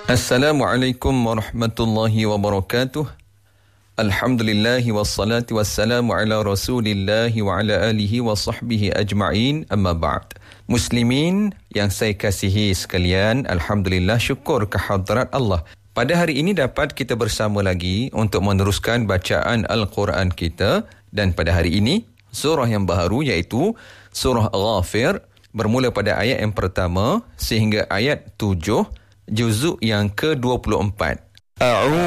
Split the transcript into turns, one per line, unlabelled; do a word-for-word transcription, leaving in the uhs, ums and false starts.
Assalamualaikum warahmatullahi wabarakatuh. Alhamdulillahi wassalatu wassalamu ala rasulillahi wa ala alihi wa sahbihi ajma'in, amma ba'd. Muslimin yang saya kasihi sekalian, Alhamdulillah, syukur kehadrat Allah. Pada hari ini dapat kita bersama lagi untuk meneruskan bacaan Al-Quran kita. Dan pada hari ini, surah yang baru iaitu surah Ghafir, bermula pada ayat yang pertama sehingga ayat tujuh, juzuk yang ke dua puluh empat. A'udzu